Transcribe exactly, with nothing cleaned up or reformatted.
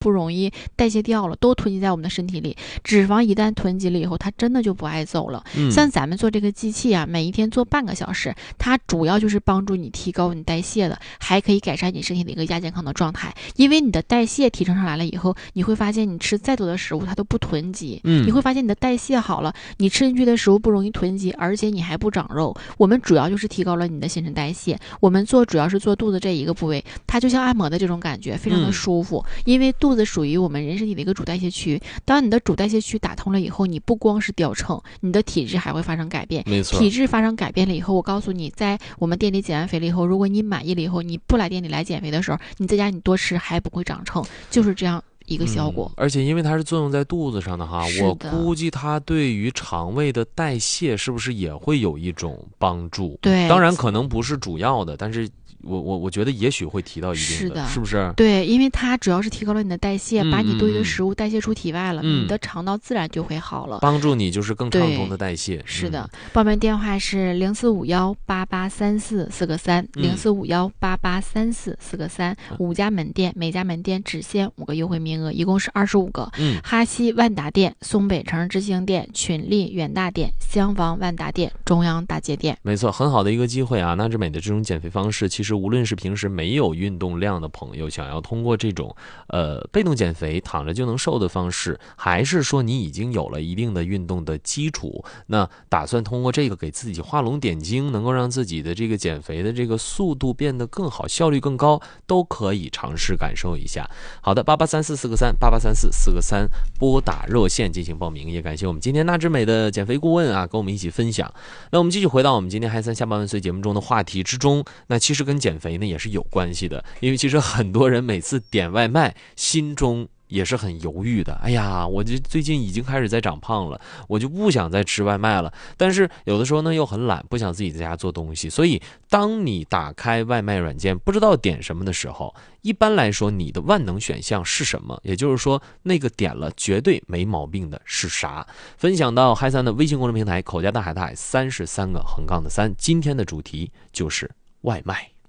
不容易代谢掉了，都囤积在我们的身体里。脂肪一旦囤积了以后，它真的就不爱走了。 嗯、 像咱们做这个机器啊，每一天做半个小时，它主要就是帮助你提高你代谢的，还可以改善你身体的一个亚健康的状态。因为你的代谢提升上来了以后，你会发现你吃再多的食物它都不囤积， 嗯、 你会发现你的代谢好了，你吃进去的食物不容易囤积，而且你还不长肉。我们主要就是提高了你的新陈代谢。我们做主要是做肚子这一个部位，它就像按摩的这种感觉，非常的舒服。嗯、因为肚子属于我们人身体的一个主代谢区，当你的主代谢区打通了以后，你不光是掉秤，你的体质还会发生改变。 没错， 体质发生改变了以后，我告诉你，在我们店里减完肥了以后，如果你满意了以后，你不来店里来减肥的时候，你在家你多吃还不会长秤，就是这样一个效果。 嗯、而且因为它是作用在肚子上的哈，我估计它对于肠胃的代谢是不是也会有一种帮助？ 对， 当然可能不是主要的，但是我我我觉得也许会提到一定的， 是的， 是不是？ 对，因为它主要是提高了你的代谢， 嗯、 把你多余的食物代谢出体外了， 嗯、 你的肠道自然就会好了， 帮助你就是更畅通的代谢。 是的，嗯、报名电话是零四五幺八八三四四个三，零四五幺八八三四四个三，五家门店，每家门店只限五个优惠名额，一共是二十五个。 嗯， 哈西万达店、松北城知兴店、群力远大店、襄房万达店、中央大街店。 没错，很好的一个机会啊！纳之美的这种减肥方式，其实无论是平时没有运动量的朋友，想要通过这种呃被动减肥躺着就能瘦的方式，还是说你已经有了一定的运动的基础，那打算通过这个给自己画龙点睛，能够让自己的这个减肥的这个速度变得更好，效率更高，都可以尝试感受一下。好的，八八三四四个三，八八三四四个三，拨打热线进行报名。也感谢我们今天纳之美的减肥顾问啊，跟我们一起分享。那我们继续回到我们今天嗨三下半万岁节目中的话题之中，那其实跟减肥呢也是有关系的，因为其实很多人每次点外卖，心中也是很犹豫的。哎呀，我就最近已经开始在长胖了，我就不想再吃外卖了。但是有的时候呢又很懒，不想自己在家做东西。所以当你打开外卖软件不知道点什么的时候，一般来说你的万能选项是什么？也就是说那个点了绝对没毛病的是啥？分享到嗨三的微信公众平台口家大海大海三十三个横杠的三，今天的主题就是外卖。